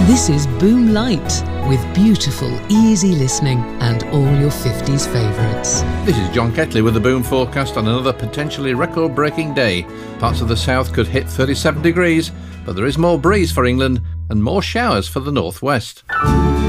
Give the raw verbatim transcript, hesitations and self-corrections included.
This is Boom Light, with beautiful, easy listening and all your fifties favourites. This is John Ketley with the Boom forecast on another potentially record-breaking day. Parts of the south could hit thirty-seven degrees, but there is more breeze for England and more showers for the northwest.